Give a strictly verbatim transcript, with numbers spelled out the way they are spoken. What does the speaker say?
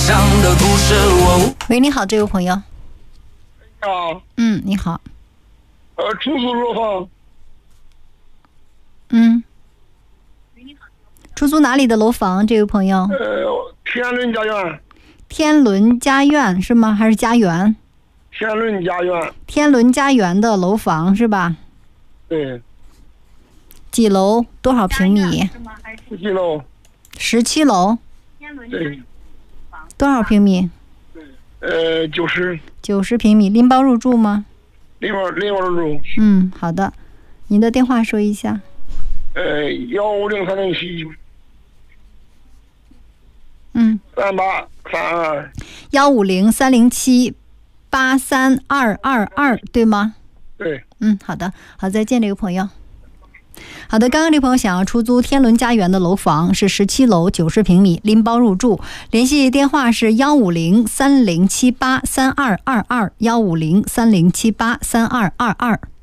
上的故事。哦， 喂，你好，这位朋友。 啊， 嗯，你好。 呃，出租楼房。 嗯。出租哪里的楼房，这位朋友？ 呃，天伦家园。 天伦家苑是吗？还是家园？ 天伦家园。 天伦家园的楼房是吧？ 对。 几楼？多少平米？ 十七楼。 十七楼。 对。 多少平米？ 呃，九十。 九十平米，拎包入住吗？ 拎包拎包入住。 嗯，好的。您的电话说一下。 呃，幺五零三零七。 嗯。 三八三二。 幺五零三零七八三二二二，对吗？ 对。 嗯，好的，好，再见，这个朋友。好的，刚刚这朋友想要出租天伦家园的楼房，是十七楼九十平米，拎包入住，联系电话是幺五零三零七八三二二二，幺五零三零七八三二二二。